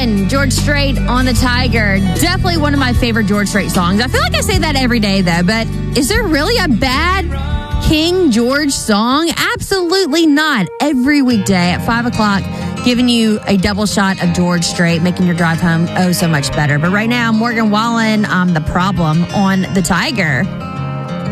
Wallen, George Strait on the Tiger. Definitely one of my favorite George Strait songs. I feel like I say that every day, though, but is there really a bad King George song? Absolutely not. Every weekday at 5 o'clock, giving you a double shot of George Strait, making your drive home so much better. But right now, Morgan Wallen, The Problem on the Tiger.